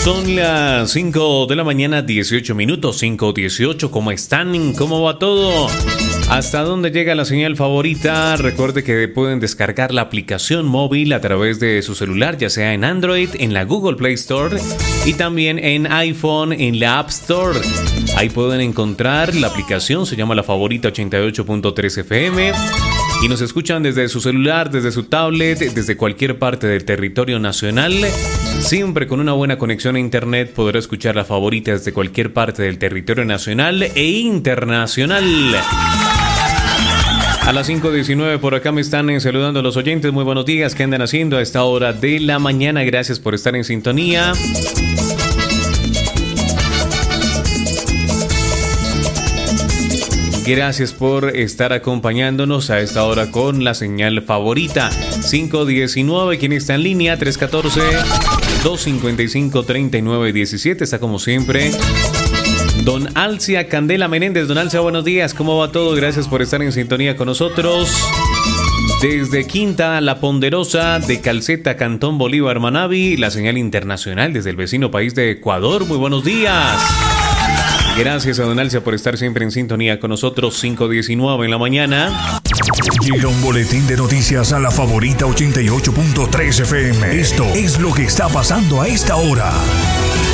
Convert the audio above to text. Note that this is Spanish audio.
Son las 5 de la mañana, 18 minutos, 5:18. ¿Cómo están? ¿Cómo va todo? ¿Hasta dónde llega la señal favorita? Recuerde que pueden descargar la aplicación móvil a través de su celular, ya sea en Android, en la Google Play Store y también en iPhone, en la App Store. Ahí pueden encontrar la aplicación, se llama La Favorita 88.3 FM. Y nos escuchan desde su celular, desde su tablet, desde cualquier parte del territorio nacional. Siempre con una buena conexión a internet podrá escuchar La Favorita desde cualquier parte del territorio nacional e internacional. A las 5:19 por acá me están saludando los oyentes. Muy buenos días, ¿qué andan haciendo a esta hora de la mañana? Gracias por estar en sintonía. Gracias por estar acompañándonos a esta hora con la señal favorita. 5:19, ¿quién está en línea? 314-255-3917. Está como siempre Don Alcia Candela Menéndez. Don Alcia, buenos días, ¿cómo va todo? Gracias por estar en sintonía con nosotros. Desde Quinta La Ponderosa, de Calceta, Cantón Bolívar, Manaví, la señal internacional desde el vecino país de Ecuador. Muy buenos días. Gracias a Don Alcia por estar siempre en sintonía con nosotros. 5:19 en la mañana. Llega un boletín de noticias a La Favorita 88.3 FM. Esto es lo que está pasando a esta hora.